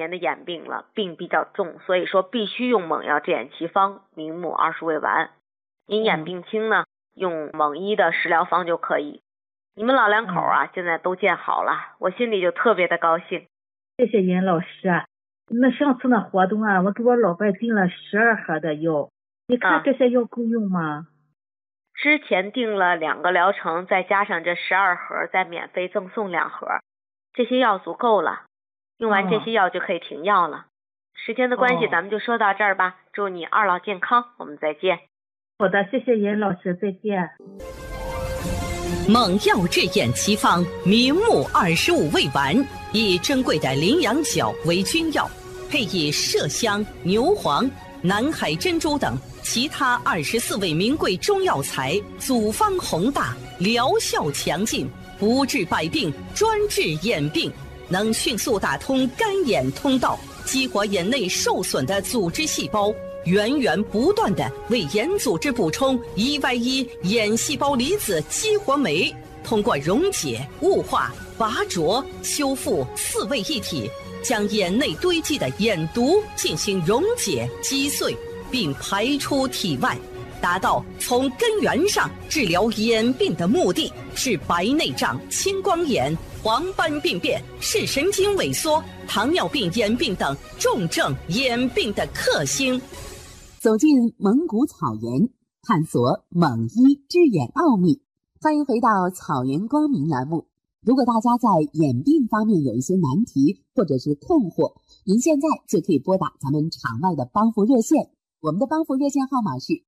年的眼病了，病比较重，所以说必须用锰药治眼奇方明目20味丸。您眼病轻呢，用锰1的食疗方就可以。你们老两口啊，现在都见好了，我心里就特别的高兴。 谢谢严老师啊。那上次那活动啊，我给我老伴订了12盒的药，你看这些药够用吗？ 之前订了2个疗程，再加上这12盒，再免费赠送2盒，这些药足够了。用完这些药就可以停药了。时间的关系，咱们就说到这儿吧。祝你二老健康，我们再见。 好的，谢谢严老师，再见。 锰药治眼奇方明目25味丸，以珍贵的羚羊角为君药，配以麝香、牛黄、南海珍珠等其他24味名贵中药材，组方宏大，疗效强劲，不治百病，专治眼病，能迅速打通干眼通道，激活眼内受损的组织细胞，源源不断地为眼组织补充1Y1眼细胞离子激活酶，通过溶解、雾化、拔浊、修复4位一体，将眼内堆积的眼毒进行溶解、击碎，并排出体外，达到从根源上治疗眼病的目的，是白内障、青光眼、黄斑病变、视神经萎缩、糖尿病眼病等重症眼病的克星。 走进蒙古草原，探索锰医治眼奥秘。欢迎回到草原光明栏目。如果大家在眼病方面有一些难题或者是困惑，您现在就可以拨打咱们场外的帮扶热线，我们的帮扶热线号码是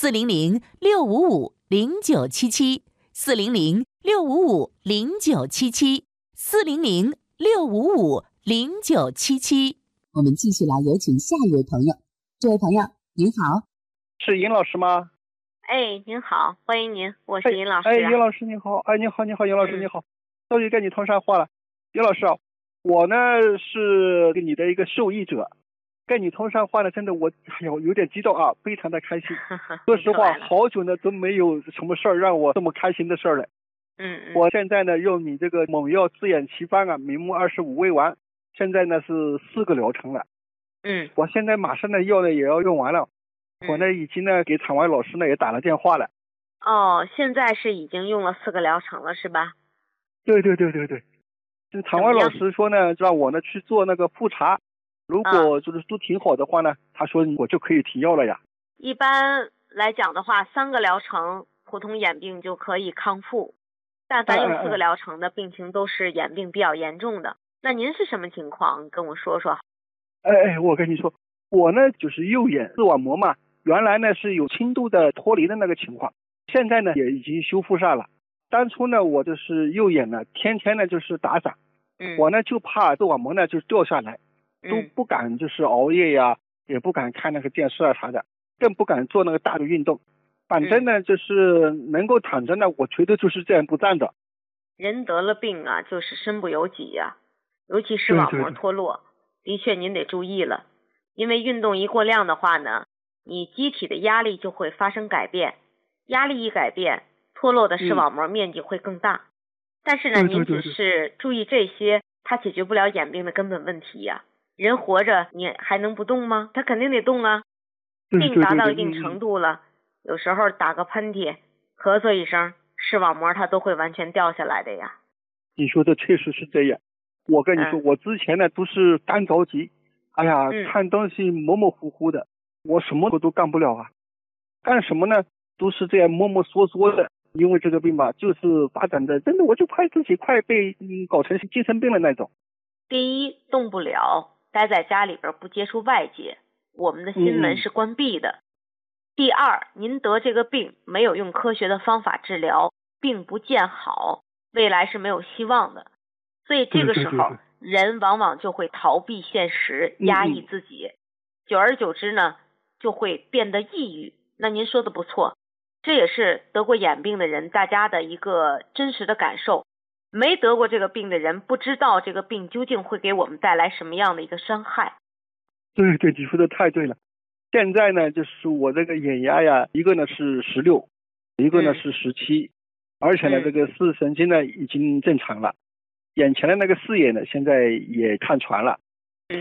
400-655-0977，400-655-0977。 我们继续来有请下一位朋友。这位朋友您好。 是尹老师吗？ 哎，您好，欢迎您，我是尹老师。 尹老师你好。你好，尹老师你好。终于跟你通上话了。尹老师啊，我呢是你的一个受益者，跟你通上话呢，真的我有点激动啊，非常的开心。说实话，好久呢都没有什么事儿让我这么开心的事儿了。我现在呢用你这个锰药治眼奇方啊，明目25味丸，现在呢是4个疗程了。我现在马上呢药呢也要用完了。我呢已经呢给场外老师呢也打了电话了。 现在是已经用了4个疗程了是吧？ 对。这场外老师说呢让我呢去做那个复查，如果就是都挺好的话呢，他说我就可以停药了呀。 一般来讲的话，3个疗程普通眼病就可以康复，但凡用4个疗程的病情都是眼病比较严重的。那您是什么情况？跟我说说。 我跟你说，我呢就是右眼视网膜嘛，原来呢是有轻度的脱离的那个情况，现在呢也已经修复上了。当初呢我就是右眼呢天天呢就是打伞，我呢就怕视网膜呢就掉下来，都不敢就是熬夜呀，也不敢看那个电视啊啥的，更不敢做那个大的运动。反正呢就是能够躺着呢，我觉得就是这样不站着。 人得了病啊，就是身不由己呀，尤其视网膜脱落，的确您得注意了。因为运动一过量的话呢，你机体的压力就会发生改变，压力一改变，脱落的视网膜面积会更大。但是呢，您只是注意这些，它解决不了眼病的根本问题呀。人活着你还能不动吗？他肯定得动啊。病达到一定程度了，有时候打个喷嚏，咳嗽一声，视网膜它都会完全掉下来的呀。 你说的确实是这样。我跟你说，我之前呢都是干着急，看东西模模糊糊的，我什么都干不了啊。干什么呢都是这样摸摸索索的。因为这个病吧，就是发展的真的，我就怕自己快被搞成精神病了那种。 第一，动不了，待在家里边不接触外界，我们的心门是关闭的。第二，您得这个病没有用科学的方法治疗，病不见好，未来是没有希望的。所以这个时候人往往就会逃避现实，压抑自己，久而久之呢就会变得抑郁。那您说的不错，这也是得过眼病的人大家的一个真实的感受。没得过这个病的人不知道这个病究竟会给我们带来什么样的一个伤害。 对，你说的太对了。现在呢就是我这个眼压呀，一个呢是16，一个呢是17，而且呢这个视神经呢已经正常了，眼前的那个视野呢现在也看传了，